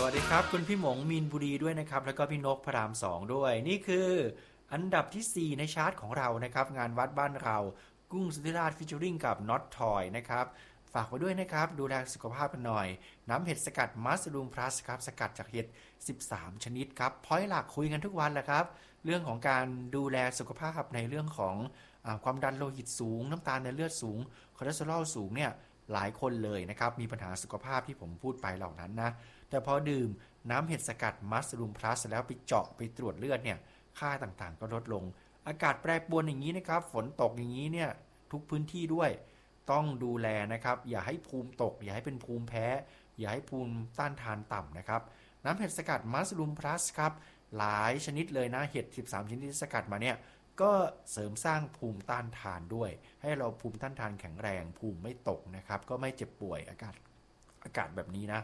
วัสดีครับคุณพี่หมงมีนบุรีด้วยนะครับแล้วก็พี่นกพระราม2ด้วยนี่คืออันดับที่4ในชาร์ตของเรานะครับงานวัดบ้านเรากุ้งสุธิราชฟีเจอริ่งกับน็อตทอยนะครับฝากไว้ด้วยนะครับดูแลสุขภาพกันหน่อยน้ำเห็ดสกัดมัสรูมพลัสครับสกัดจากเห็ด13ชนิดครับพอยต์หลักคุยกันทุกวันแหละครับเรื่องของการดูแลสุขภาพในเรื่องของความดันโลหิตสูงน้ำตาลในเลือดสูงคอเลสเตอรอลสูงเนี่ยหลายคนเลยนะครับมีปัญหาสุขภาพที่ผมพูดไปเหล่านั้นนะแต่พอดื่มน้ำเห็ดสกัดมัสรูมพลัสแล้วไปเจาะไปตรวจเลือดเนี่ยค่าต่างๆก็ลดลงอากาศแปรปรวนอย่างนี้นะครับฝนตกอย่างนี้เนี่ยทุกพื้นที่ด้วยต้องดูแลนะครับอย่าให้ภูมิตกอย่าให้เป็นภูมิแพ้อย่าให้ภูมิต้านทานต่ำนะครับน้ำเห็ดสกัดมัสรูมพลัสครับหลายชนิดเลยนะเห็ด13ชนิดที่สกัดมาเนี่ยก็เสริมสร้างภูมิต้านทานด้วยให้เราภูมิต้านทานแข็งแรงภูมิไม่ตกนะครับก็ไม่เจ็บป่วยอากาศแบบนี้นะ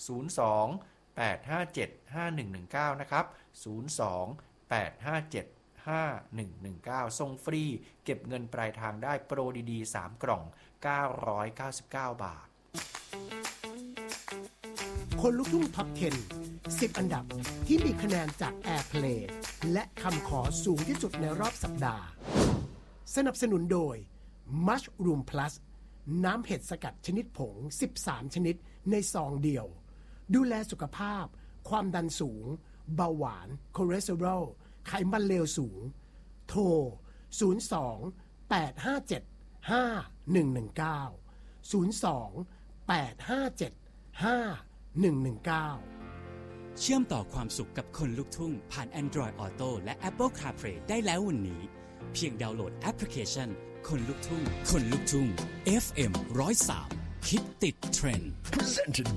02-857-5119นะครับ02-857-5119ส่งฟรีเก็บเงินปลายทางได้โปรดีๆ3กล่อง999 บาทคนลุกทุ่งท็อป 10 10 อันดับที่มีคะแนนจาก Airplay และคำขอสูงที่สุดในรอบสัปดาห์สนับสนุนโดย Mushroom Plus น้ำเห็ดสกัดชนิดผง13ชนิดในซองเดียวดูแลสุขภาพความดันสูงเบาหวานคอเลสเตอรอลไขมันเลวสูงโทร02-857-5119 เชื่อมต่อความสุขกับคนลุกทุ่งผ่าน Android Auto และ Apple CarPlay ได้แล้ววันนี้เพียงดาวน์โหลดแอปพลิเคชันคนลุกทุ่ง FM 103 คิดติดเทรนด์